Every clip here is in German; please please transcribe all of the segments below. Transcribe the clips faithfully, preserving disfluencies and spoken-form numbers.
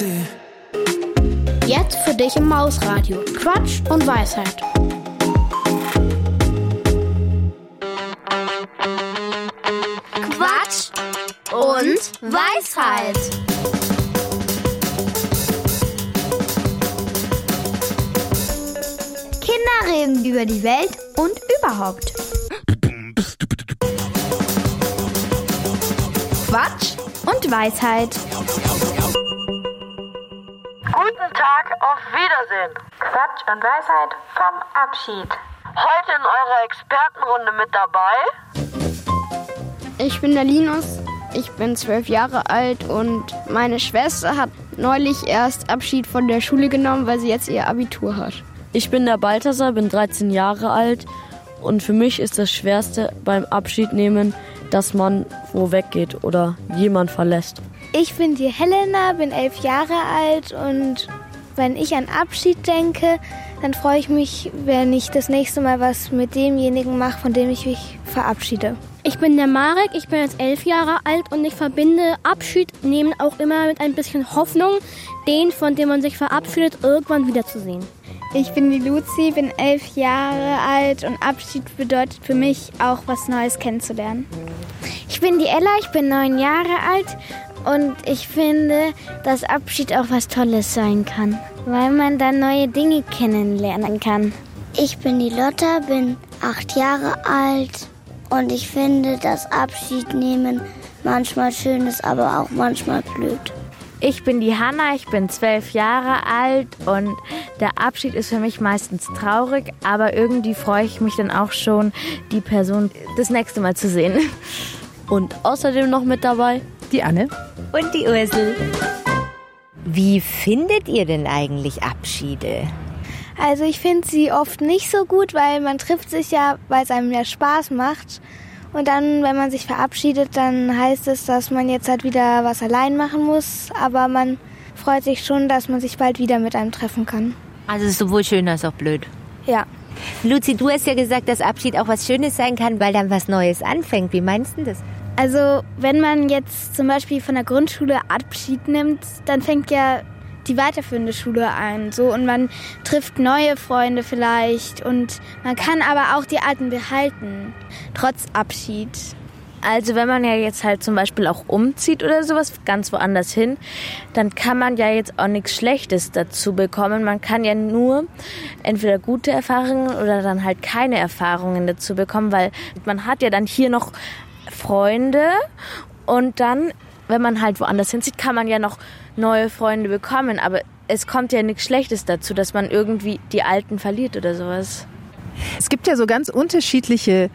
ti. Jetzt für dich im Mausradio. Quatsch und Weisheit. Quatsch und Weisheit. Kinder reden über die Welt und überhaupt. Quatsch und Weisheit. Guten Tag, auf Wiedersehen. Quatsch und Weisheit vom Abschied. Heute in eurer Expertenrunde mit dabei. Ich bin der Linus, ich bin zwölf Jahre alt und meine Schwester hat neulich erst Abschied von der Schule genommen, weil sie jetzt ihr Abitur hat. Ich bin der Balthasar, bin dreizehn Jahre alt und für mich ist das Schwerste beim Abschied nehmen, dass man wo weggeht oder jemand verlässt. Ich bin die Helena, bin elf Jahre alt und wenn ich an Abschied denke, dann freue ich mich, wenn ich das nächste Mal was mit demjenigen mache, von dem ich mich verabschiede. Ich bin der Marek, ich bin jetzt elf Jahre alt und ich verbinde Abschied nehmen auch immer mit ein bisschen Hoffnung, den, von dem man sich verabschiedet, irgendwann wiederzusehen. Ich bin die Luzi, bin elf Jahre alt und Abschied bedeutet für mich auch was Neues kennenzulernen. Ich bin die Ella, ich bin neun Jahre alt und ich finde, dass Abschied auch was Tolles sein kann, weil man dann neue Dinge kennenlernen kann. Ich bin die Lotta, bin acht Jahre alt und ich finde, dass Abschied nehmen manchmal schön ist, aber auch manchmal blöd. Ich bin die Hanna, ich bin zwölf Jahre alt und der Abschied ist für mich meistens traurig, aber irgendwie freue ich mich dann auch schon, die Person das nächste Mal zu sehen. Und außerdem noch mit dabei die Anne und die Ursel. Wie findet ihr denn eigentlich Abschiede? Also ich finde sie oft nicht so gut, weil man trifft sich ja, weil es einem ja Spaß macht. Und dann, wenn man sich verabschiedet, dann heißt es, dass man jetzt halt wieder was allein machen muss. Aber man freut sich schon, dass man sich bald wieder mit einem treffen kann. Also es ist sowohl schön als auch blöd. Ja. Luzi, du hast ja gesagt, dass Abschied auch was Schönes sein kann, weil dann was Neues anfängt. Wie meinst du das? Also wenn man jetzt zum Beispiel von der Grundschule Abschied nimmt, dann fängt ja die weiterführende Schule ein. So, und man trifft neue Freunde vielleicht und man kann aber auch die alten behalten, trotz Abschied. Also wenn man ja jetzt halt zum Beispiel auch umzieht oder sowas, ganz woanders hin, dann kann man ja jetzt auch nichts Schlechtes dazu bekommen. Man kann ja nur entweder gute Erfahrungen oder dann halt keine Erfahrungen dazu bekommen, weil man hat ja dann hier noch Freunde und dann, wenn man halt woanders hinzieht, kann man ja noch neue Freunde bekommen. Aber es kommt ja nichts Schlechtes dazu, dass man irgendwie die Alten verliert oder sowas. Es gibt ja so ganz unterschiedliche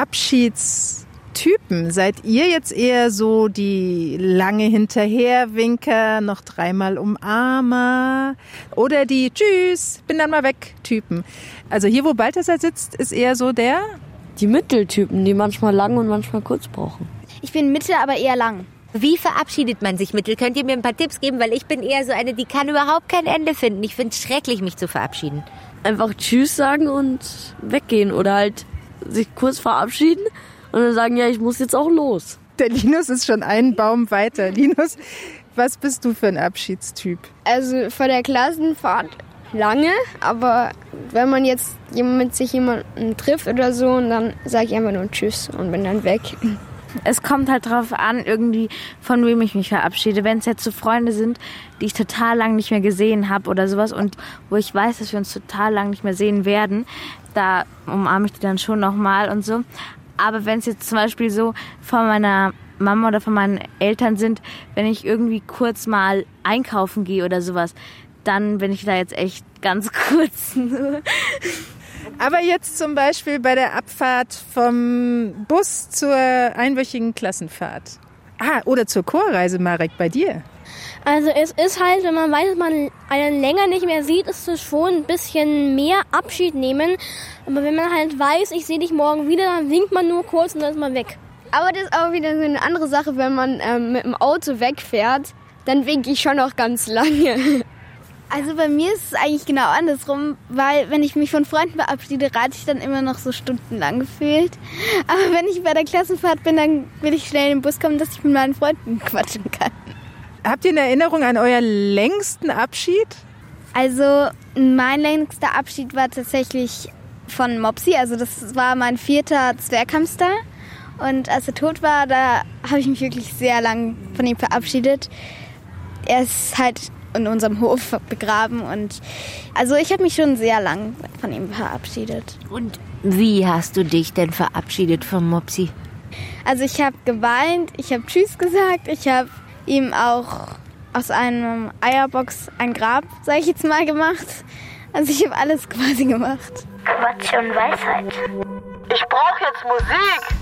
Abschiedstypen. Seid ihr jetzt eher so die lange Hinterherwinker, noch dreimal Umarmer oder die Tschüss, bin dann mal weg Typen? Also hier, wo Balthasar sitzt, ist eher so der? Die Mitteltypen, die manchmal lang und manchmal kurz brauchen. Ich bin Mitte, aber eher lang. Wie verabschiedet man sich mittel? Könnt ihr mir ein paar Tipps geben? Weil ich bin eher so eine, die kann überhaupt kein Ende finden. Ich finde es schrecklich, mich zu verabschieden. Einfach Tschüss sagen und weggehen oder halt sich kurz verabschieden und dann sagen, ja, ich muss jetzt auch los. Der Linus ist schon einen Baum weiter. Linus, was bist du für ein Abschiedstyp? Also vor der Klassenfahrt lange, aber wenn man jetzt mit sich jemanden trifft oder so, und dann sage ich einfach nur Tschüss und bin dann weg. Es kommt halt drauf an, irgendwie von wem ich mich verabschiede. Wenn es jetzt so Freunde sind, die ich total lang nicht mehr gesehen habe oder sowas und wo ich weiß, dass wir uns total lang nicht mehr sehen werden, da umarme ich die dann schon nochmal und so. Aber wenn es jetzt zum Beispiel so von meiner Mama oder von meinen Eltern sind, wenn ich irgendwie kurz mal einkaufen gehe oder sowas, dann bin ich da jetzt echt ganz kurz. Aber jetzt zum Beispiel bei der Abfahrt vom Bus zur einwöchigen Klassenfahrt. Ah, oder zur Chorreise, Marek, bei dir. Also es ist halt, wenn man weiß, dass man einen länger nicht mehr sieht, ist es schon ein bisschen mehr Abschied nehmen. Aber wenn man halt weiß, ich sehe dich morgen wieder, dann winkt man nur kurz und dann ist man weg. Aber das ist auch wieder so eine andere Sache, wenn man ähm, mit dem Auto wegfährt, dann winke ich schon noch ganz lange. Also bei mir ist es eigentlich genau andersrum, weil wenn ich mich von Freunden verabschiede, rate ich dann immer noch so stundenlang gefühlt. Aber wenn ich bei der Klassenfahrt bin, dann will ich schnell in den Bus kommen, dass ich mit meinen Freunden quatschen kann. Habt ihr eine Erinnerung an euren längsten Abschied? Also mein längster Abschied war tatsächlich von Mopsi. Also das war mein vierter Zwerghamster. Und als er tot war, da habe ich mich wirklich sehr lang von ihm verabschiedet. Er ist halt in unserem Hof begraben. Und also ich habe mich schon sehr lang von ihm verabschiedet. Und wie hast du dich denn verabschiedet von Mopsi? Also ich habe geweint, ich habe Tschüss gesagt, ich habe ihm auch aus einem Eierbox ein Grab, sag ich jetzt mal, gemacht. Also ich habe alles quasi gemacht. Quatsch und Weisheit. Ich brauche jetzt Musik.